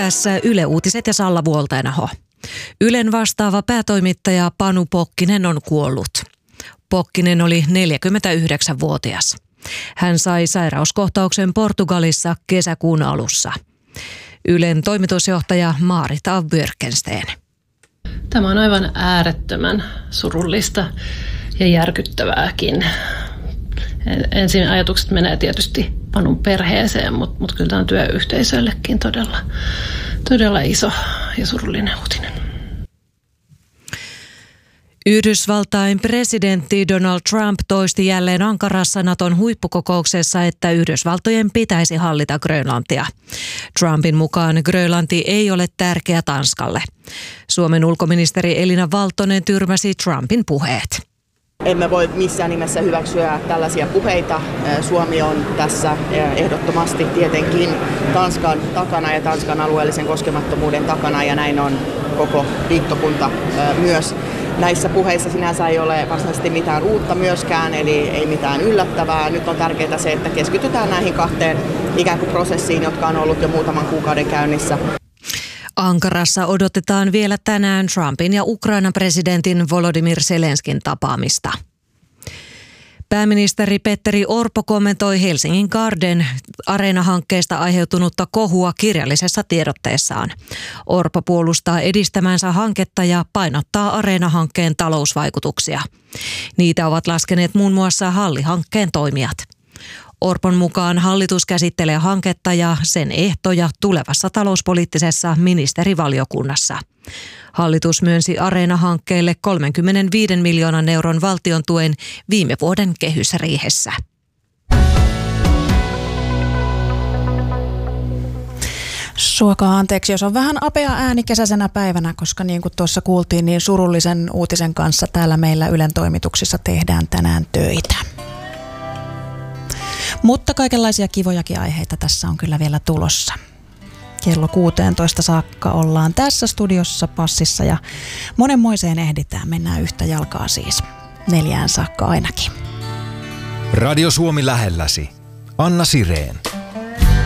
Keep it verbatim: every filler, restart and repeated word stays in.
Tässä Yle Uutiset ja Salla Vuoltainaho. Ylen vastaava päätoimittaja Panu Pokkinen on kuollut. Pokkinen oli neljäkymmentäyhdeksänvuotias. Hän sai sairauskohtauksen Portugalissa kesäkuun alussa. Ylen toimitusjohtaja Marita Björkensten. Tämä on aivan äärettömän surullista ja järkyttävääkin. Ensin ajatukset menee tietysti Panun perheeseen, mutta, mutta kyllä tämä on työyhteisöllekin todella, todella iso ja surullinen uutinen. Yhdysvaltain presidentti Donald Trump toisti jälleen Ankarassa Naton huippukokouksessa, että Yhdysvaltojen pitäisi hallita Grönlantia. Trumpin mukaan Grönlanti ei ole tärkeä Tanskalle. Suomen ulkoministeri Elina Valtonen tyrmäsi Trumpin puheet. Emme voi missään nimessä hyväksyä tällaisia puheita. Suomi on tässä ehdottomasti tietenkin Tanskan takana ja Tanskan alueellisen koskemattomuuden takana, ja näin on koko liittokunta myös. Näissä puheissa sinänsä ei ole varsinaisesti mitään uutta myöskään, eli ei mitään yllättävää. Nyt on tärkeää se, että keskitytään näihin kahteen ikään kuin prosessiin, jotka on ollut jo muutaman kuukauden käynnissä. Ankarassa odotetaan vielä tänään Trumpin ja Ukrainan presidentin Volodymyr Zelenskin tapaamista. Pääministeri Petteri Orpo kommentoi Helsingin Garden Areena-hankkeesta aiheutunutta kohua kirjallisessa tiedotteessaan. Orpo puolustaa edistämänsä hanketta ja painottaa Areena-hankkeen talousvaikutuksia. Niitä ovat laskeneet muun muassa Halli-hankkeen toimijat. Orpon mukaan hallitus käsittelee hanketta ja sen ehtoja tulevassa talouspoliittisessa ministerivaliokunnassa. Hallitus myönsi Areena-hankkeelle kolmekymmentäviisi miljoonan euron valtion tuen viime vuoden kehysriihessä. Suokaa anteeksi, jos on vähän apea ääni kesäisenä päivänä, koska niin kuin tuossa kuultiin, niin surullisen uutisen kanssa täällä meillä Ylen toimituksissa tehdään tänään töitä. Mutta kaikenlaisia kivojakin aiheita tässä on kyllä vielä tulossa. Kello kuusitoista saakka ollaan tässä studiossa passissa ja monenmoiseen ehditään. Mennään yhtä jalkaa siis. Neljään saakka ainakin. Radio Suomi lähelläsi. Anna Sireen.